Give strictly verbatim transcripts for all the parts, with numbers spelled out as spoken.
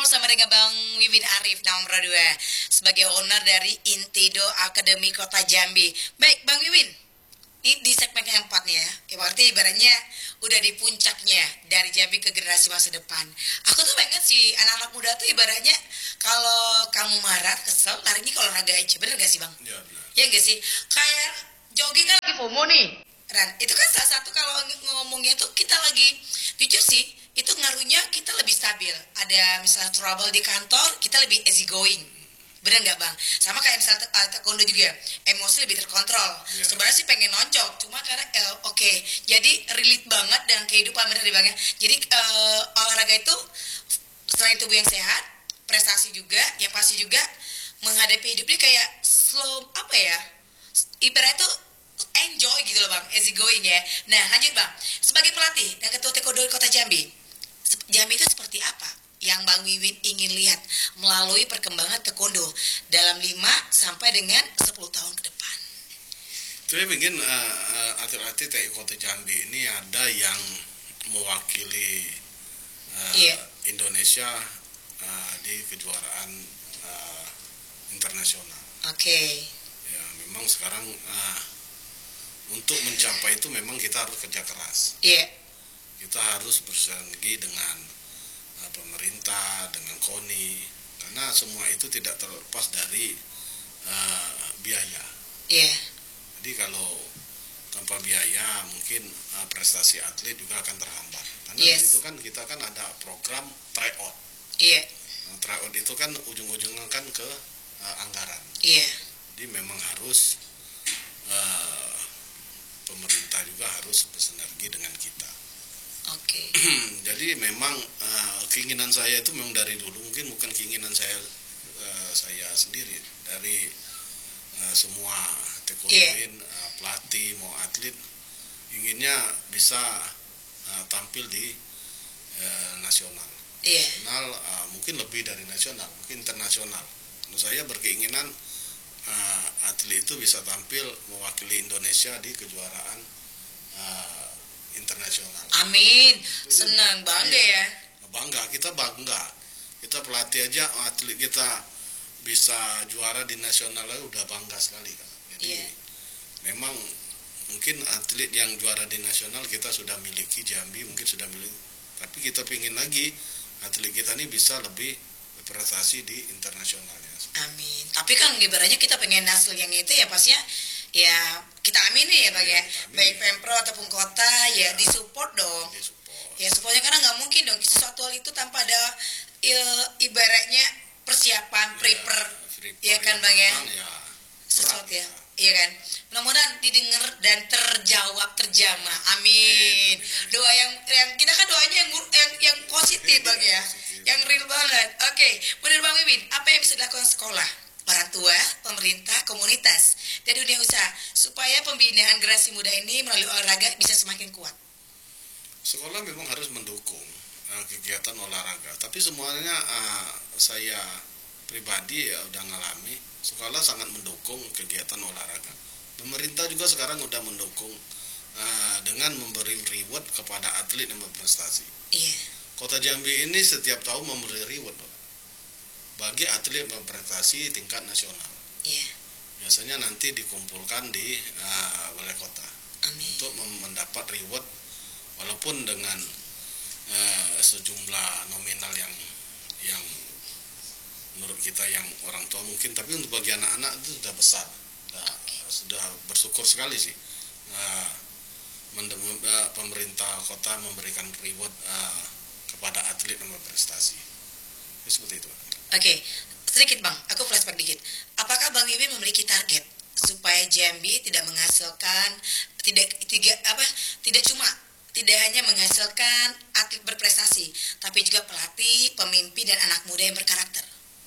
bersama dengan Bang Wiwin Arif nomor dua sebagai owner dari Intido Akademi Kota Jambi. Baik Bang Wiwin, ini di segmen keempat nih ya, ya berarti ibaratnya udah di puncaknya dari Jambi ke generasi masa depan. Aku tuh pengen sih anak-anak muda tuh ibaratnya kalau kamu marah, kesel, larinya ke olahraga aja, bener gak sih Bang? Iya benar. Ya gak sih? Kayak jogging kan lagi FOMO nih Ran, itu kan salah satu kalau ngomongnya tuh kita lagi, jujur sih, itu ngaruhnya kita lebih stabil. Ada misalnya trouble di kantor, kita lebih easy going. Bener nggak bang? Sama kayak misalnya uh, taekwondo juga, emosi lebih terkontrol. Yeah. Sebenarnya sih pengen nonjok, cuma karena uh, oke, okay, jadi relate banget dengan kehidupan bener bang ya. Jadi uh, olahraga itu selain tubuh yang sehat, prestasi juga, yang pasti juga menghadapi hidupnya kayak slow apa ya? Ibaratnya tuh enjoy gitu loh bang, easy going ya. Nah lanjut bang, sebagai pelatih dan ketua taekwondo Kota Jambi, Jambi itu seperti apa yang Bang Wiwin ingin lihat melalui perkembangan taekwondo dalam lima sampai dengan sepuluh tahun ke depan? Saya ingin uh, atlet-atlet T I Kota Jambi ini ada yang mewakili uh, yeah. Indonesia uh, di kejuaraan uh, internasional. Oke. Okay. Ya memang sekarang uh, untuk mencapai itu memang kita harus kerja keras. Iya. Yeah. Kita harus bersinergi dengan uh, pemerintah, dengan KONI, karena semua itu tidak terlepas dari uh, biaya. Iya. Yeah. Jadi kalau tanpa biaya mungkin uh, prestasi atlet juga akan terhambat. Karena yes. itu kan kita kan ada program tryout. Iya. Yeah. Nah, tryout itu kan ujung-ujungnya kan ke uh, anggaran. Iya. Yeah. Jadi memang harus uh, pemerintah juga harus bersinergi dengan kita. Oke. Okay. Jadi memang uh, keinginan saya itu memang dari dulu, mungkin bukan keinginan saya uh, saya sendiri, dari uh, semua taekwondoin, yeah. uh, pelatih mau atlet inginnya bisa uh, tampil di uh, nasional. Yeah. Nasional uh, mungkin lebih dari nasional, mungkin internasional. Menurut saya berkeinginan uh, atlet itu bisa tampil mewakili Indonesia di kejuaraan uh, internasional. Amin. Senang, bangga ya. Bangga, kita bangga. Kita pelatih aja, atlet kita bisa juara di nasional aja udah bangga sekali kan. Jadi yeah. memang mungkin atlet yang juara di nasional kita sudah miliki, Jambi mungkin sudah miliki. Tapi kita pingin lagi atlet kita ini bisa lebih berprestasi di internasionalnya. Amin. Tapi kan ibaratnya kita pengen hasil yang itu ya pastinya ya kita amini ya bang ya, ya baik pemprov ataupun kota ya, ya disupport dong. Disupport. Ya supportnya karena nggak mungkin dong sesuatu hal itu tanpa ada ya, ibaratnya persiapan ya, prepare ya kan bang ya, ya sesuatu ya, iya kan. Mudah-mudahan didengar dan terjawab terjamah. Amin. Doa yang yang kita kan doanya yang yang, yang positif bang ya, yang real banget. Oke, okay. Menurut Bang Wiwin, apa yang bisa dilakukan sekolah, orang tua, pemerintah, komunitas, dan dunia usaha supaya pembinaan generasi muda ini melalui olahraga bisa semakin kuat? Sekolah memang harus mendukung uh, kegiatan olahraga, tapi semuanya uh, saya pribadi ya udah ngalami, sekolah sangat mendukung kegiatan olahraga. Pemerintah juga sekarang udah mendukung uh, dengan memberi reward kepada atlet yang berprestasi. Iya. Kota Jambi ini setiap tahun memberi reward bagi atlet berprestasi tingkat nasional. Iya. Biasanya nanti dikumpulkan di uh, balai kota. Amin. Untuk mendapat reward walaupun dengan uh, sejumlah nominal yang yang menurut kita yang orang tua mungkin, tapi untuk bagi anak-anak itu sudah besar, sudah, sudah bersyukur sekali sih. Uh, pemerintah kota memberikan reward uh, kepada atlet yang berprestasi. Ya, seperti itu. Oke, okay. Sedikit bang, aku flashback dikit. Apakah Bang Wiwin memiliki target supaya Jambi tidak menghasilkan tidak tidak apa tidak cuma tidak hanya menghasilkan atlet berprestasi, tapi juga pelatih, pemimpin dan anak muda yang berkarakter?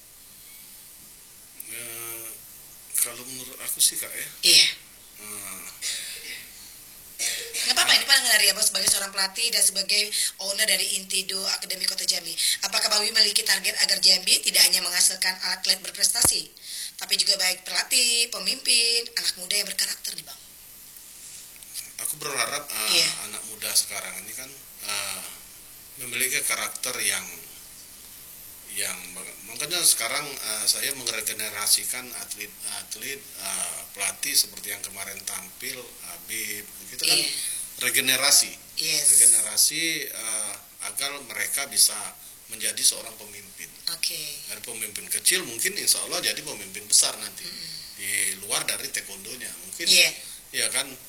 Uh, kalau menurut aku sih kak ya. Iya. Uh, Nggak apa-apa, ini pandangan dari apa sebagai seorang pelatih dan sebagai owner dari Intido Akademi Kota Jambi. Apakah Bang Wiwin memiliki target agar Jambi tidak hanya menghasilkan atlet berprestasi, tapi juga baik pelatih, pemimpin, anak muda yang berkarakter nih Bang? Aku berharap uh, yeah. anak muda sekarang ini kan uh, memiliki karakter yang yang makanya sekarang uh, saya meregenerasikan atlet-atlet uh, pelatih seperti yang kemarin tampil Habib, kita kan yeah. regenerasi, yes. regenerasi uh, agar mereka bisa menjadi seorang pemimpin. Okay. Dari pemimpin kecil mungkin insya Allah jadi pemimpin besar nanti, mm. di luar dari taekwondonya mungkin, yeah. ya kan